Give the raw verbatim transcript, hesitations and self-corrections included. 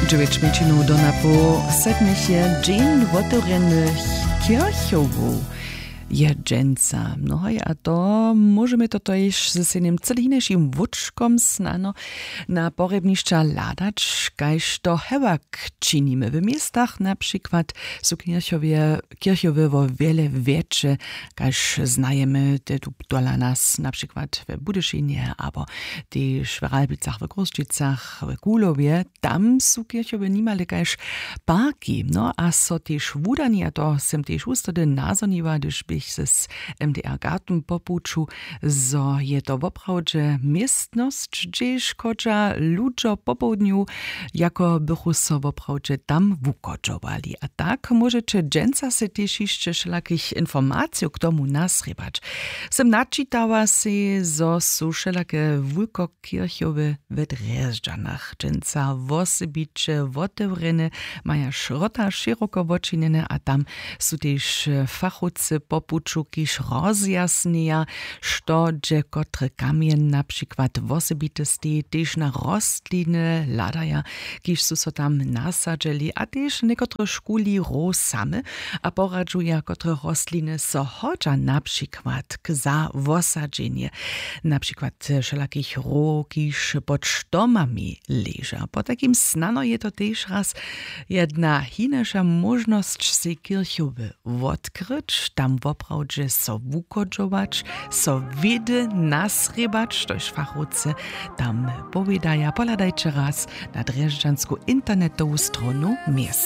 dziewięć minut do napu sedmich je dzień otworenych kirchowów. Jedzenca. No a to możemy to też ze synem celejniejszym wódczkom znano na porebniszcza ladać, kajż to hewak czynimy w miastach, na przykład są kirchowie, kirchowie o wiele większe, kajż znajemy te tu dla nas na przykład w Budyszynie, albo też w Ralbicach, w Groszczycach, w Kulowie. Tam są kirchowie niemale kajż parki. No a so też wudania to sem też ustody nazoniwa, gdyż ich z M D R Garten popuczu, zo je to woprawdźe miestność, gdzież kodża ludzo po południu, jako bychu so woprawdźe tam wukodżowali. A tak możecie dżęca se też jeszcze wszelakich informacji k tomu nasrybać. Sem naczytała se, zo są wszelakie wulkokirchowe w Drjeżdżanach. Dżęca wosybicze, wotewrene, maja szrota szeroko wočinene, a tam są też fachowcy popuczu, kiż rozjasnia, što dże kotre kamien na przykład wosebitosti, też na rostliny ladaja, kiż su so tam nasadzeli, a też niekotre szkuli ro same, a poradzuja kotre rostliny so hodża na przykład k za wosadzenie, na przykład wszelakich ro, kiż pod sztomami leża. Po takim snano je to też raz jedna hinesza możność se kirchowy odkryć, tam woprawdźe so wukodżować, so wiedy nasrybać, toż fachowcy tam powiedaja, poladajcie raz na drjeżdżansku internetową stronu miast.